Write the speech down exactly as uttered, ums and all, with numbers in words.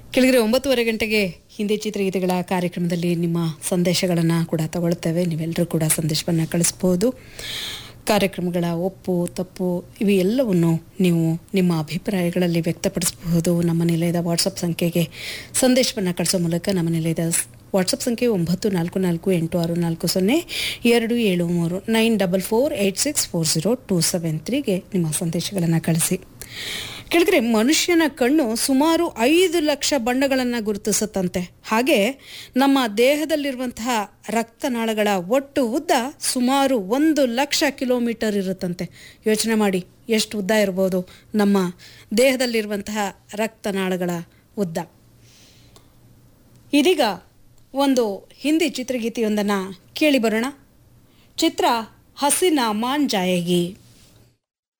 ಕೆಳಗಡೆ ಒಂಬತ್ತುವರೆ ಗಂಟೆಗೆ ಹಿಂದಿ ಚಿತ್ರಗೀತೆಗಳ ಕಾರ್ಯಕ್ರಮದಲ್ಲಿ ನಿಮ್ಮ ಸಂದೇಶಗಳನ್ನು ಕೂಡ ತಗೊಳ್ತೇವೆ. ನೀವೆಲ್ಲರೂ ಕೂಡ ಸಂದೇಶವನ್ನು ಕಳಿಸ್ಬೋದು. ಕಾರ್ಯಕ್ರಮಗಳ ಒಪ್ಪು ತಪ್ಪು ಇವು ಎಲ್ಲವನ್ನು ನೀವು ನಿಮ್ಮ ಅಭಿಪ್ರಾಯಗಳಲ್ಲಿ ವ್ಯಕ್ತಪಡಿಸಬಹುದು. ನಮ್ಮ ನಿಲಯದ ವಾಟ್ಸಪ್ ಸಂಖ್ಯೆಗೆ ಸಂದೇಶವನ್ನು ಕಳಿಸೋ ಮೂಲಕ ನಮ್ಮ ನಿಲಯದ ವಾಟ್ಸಪ್ ಸಂಖ್ಯೆ ಒಂಬತ್ತು ನಾಲ್ಕು ನಾಲ್ಕು ಎಂಟು ಆರು ನಾಲ್ಕು ಸೊನ್ನೆ ಎರಡು ಏಳು ಮೂರು nine double four eight six four zero two seven ತ್ರೀಗೆ ನಿಮ್ಮ ಸಂದೇಶಗಳನ್ನು ಕಳಿಸಿ. ಕೆಳಗಡೆ ಮನುಷ್ಯನ ಕಣ್ಣು ಸುಮಾರು ಐದು ಲಕ್ಷ ಬಣ್ಣಗಳನ್ನು ಗುರುತಿಸುತ್ತಂತೆ. ಹಾಗೆ ನಮ್ಮ ದೇಹದಲ್ಲಿರುವಂತಹ ರಕ್ತನಾಳಗಳ ಒಟ್ಟು ಉದ್ದ ಸುಮಾರು ಒಂದು ಲಕ್ಷ ಕಿಲೋಮೀಟರ್ ಇರುತ್ತಂತೆ. ಯೋಚನೆ ಮಾಡಿ ಎಷ್ಟು ಉದ್ದ ಇರ್ಬೋದು ನಮ್ಮ ದೇಹದಲ್ಲಿರುವಂತಹ ರಕ್ತನಾಳಗಳ ಉದ್ದ. ಇದೀಗ ಒಂದು ಹಿಂದಿ ಚಿತ್ರಗೀತೆಯೊಂದನ್ನು ಕೇಳಿ ಬರೋಣ. ಚಿತ್ರ ಹಸೀನಾ ಮಾನ್ ಜಾಯೇಗಿ.